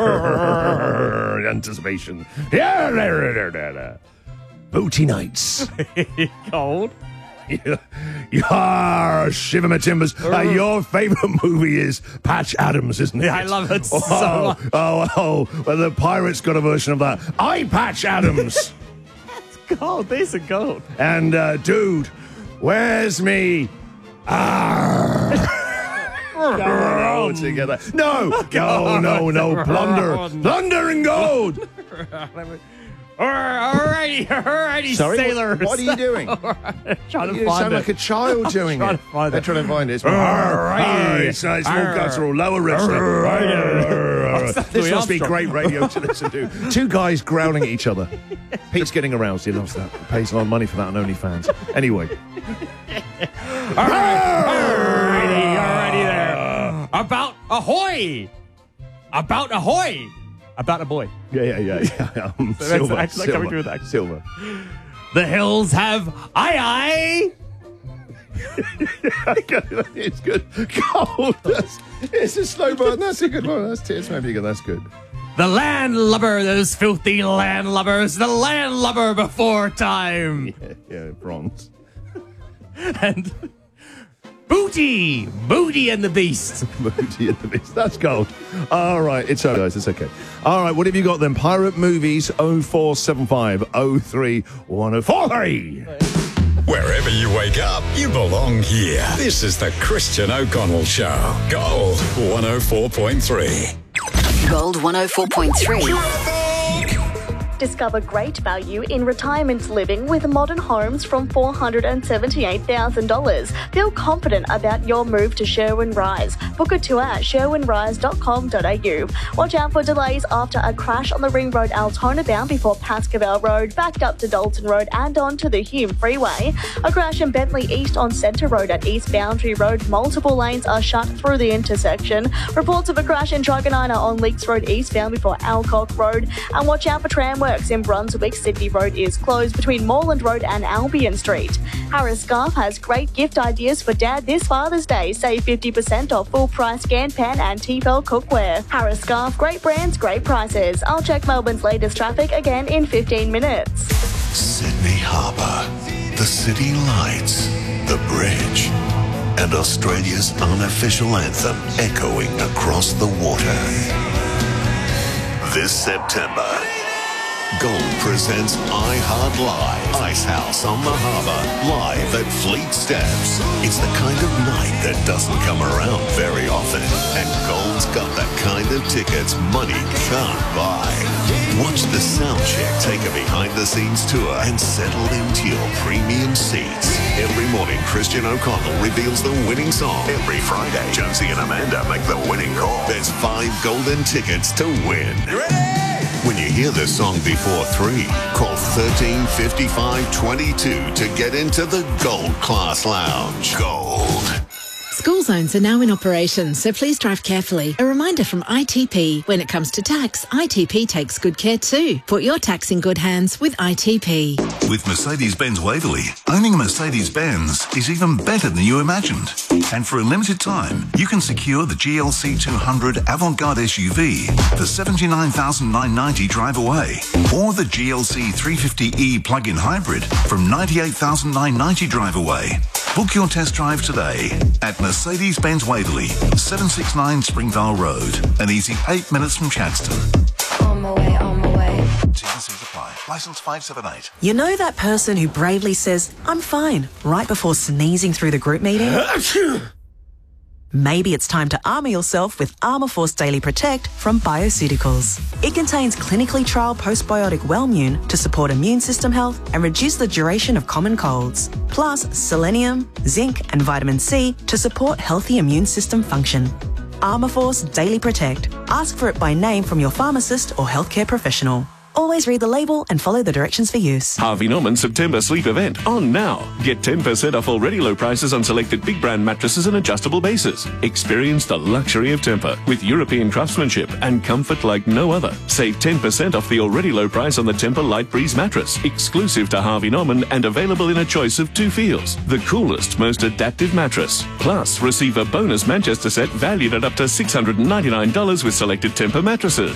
Anticipation. Booty nights. Cold. Yeah, shiver my timbers. Your favourite movie is Patch Adams, isn't it? Yeah, I love it so much. Well, the Pirates got a version of that. I Patch Adams. Cold. These are gold. And, dude, where's me? Oh, together. No, plunder. Plunder and gold. Alrighty, sailors. What are you doing? Trying to You find sound it. like a child doing Trying it. to find They're it. trying to find it. It's Alrighty. small guttural, lower register. This must be great radio to listen to. Two guys growling at each other. Pete's getting aroused. He loves that. He pays a lot of money for that on OnlyFans. Anyway. Alrighty there. About ahoy. About ahoy. About a boy. Yeah. That's actually coming through that. Silver. The hills have aye. It's good. Gold. It's a slow burn. That's a good one. That's maybe good. That's good. The landlubber, those filthy landlubbers. The landlubber before time. Yeah, bronze. And Booty and the Beast. Booty and the Beast. That's gold. All right, it's okay, guys. It's okay. All right, what have you got then? Pirate Movies 0475 03 1043. Wherever you wake up, you belong here. This is the Christian O'Connell Show. Gold 104.3. Gold 104.3. Discover great value in retirement living with modern homes from $478,000. Feel confident about your move to Sherwin Rise. Book a tour at sherwinrise.com.au. Watch out for delays after a crash on the Ring Road Altona bound before Baskerville Road, backed up to Dalton Road and onto the Hume Freeway. A crash in Bentley East on Centre Road at East Boundary Road. Multiple lanes are shut through the intersection. Reports of a crash in Dragonina on Leaks Road eastbound before Alcock Road. And watch out for tram works in Brunswick. Sydney Road is closed between Moreland Road and Albion Street. Harris Scarf has great gift ideas for Dad this Father's Day. Save 50% off full price Scan Pan and Tefal cookware. Harris Scarf, great brands, great prices. I'll check Melbourne's latest traffic again in 15 minutes. Sydney Harbour, the city lights, the bridge, and Australia's unofficial anthem echoing across the water. This September, Gold presents iHeart Live, Ice House on the Harbour, live at Fleet Steps. It's the kind of night that doesn't come around very often, and Gold's got the kind of tickets money can't buy. Watch the sound check take a behind-the-scenes tour and settle into your premium seats. Every morning, Christian O'Connell reveals the winning song. Every Friday, Jonesy and Amanda make the winning call. There's 5 golden tickets to win. You ready? When you hear this song before 3, call 135522 to get into the Gold Class Lounge. Gold. School zones are now in operation, so please drive carefully. A reminder from ITP, when it comes to tax, ITP takes good care too. Put your tax in good hands with ITP. With Mercedes-Benz Waverley, owning a Mercedes-Benz is even better than you imagined. And for a limited time, you can secure the GLC 200 Avant-Garde SUV for $79,990 drive away, or the GLC 350E plug-in hybrid from $98,990 drive away. Book your test drive today at Mercedes-Benz Waverley, 769 Springvale Road, an easy 8 minutes from Chadstone. On my way. T&Cs apply. License 578. You know that person who bravely says, "I'm fine," right before sneezing through the group meeting? Maybe it's time to armour yourself with Armour Force Daily Protect from Bioceuticals. It contains clinically trialled postbiotic Wellmune to support immune system health and reduce the duration of common colds. Plus selenium, zinc and vitamin C to support healthy immune system function. Armour Force Daily Protect. Ask for it by name from your pharmacist or healthcare professional. Always read the label and follow the directions for use. Harvey Norman September sleep event on now. Get 10% off already low prices on selected big brand mattresses and adjustable bases. Experience the luxury of Tempur with European craftsmanship and comfort like no other. Save 10% off the already low price on the Tempur Light Breeze mattress, exclusive to Harvey Norman and available in a choice of 2 feels. The coolest, most adaptive mattress. Plus, receive a bonus Manchester set valued at up to $699 with selected Tempur mattresses.